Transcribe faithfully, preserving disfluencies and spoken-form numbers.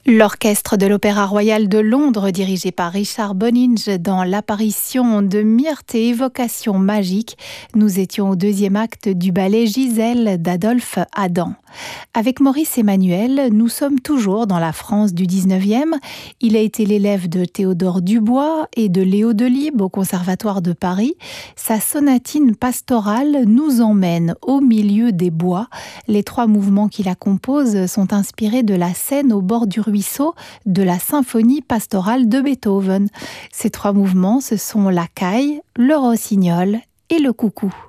L'orchestre de l'Opéra Royal de Londres, dirigé par Richard Boninge, dans l'apparition de Myrthe et Évocation magique, nous étions au deuxième acte du ballet Gisèle d'Adolphe Adam. Avec Maurice Emmanuel, nous sommes toujours dans la France du dix-neuvième. Il a été l'élève de Théodore Dubois et de Léo Delibes au Conservatoire de Paris. Sa sonatine pastorale nous emmène au milieu des bois. Les trois mouvements qui la composent sont inspirés de la scène au bord du ruisseau de la symphonie pastorale de Beethoven. Ces trois mouvements, ce sont la caille, le rossignol et le coucou.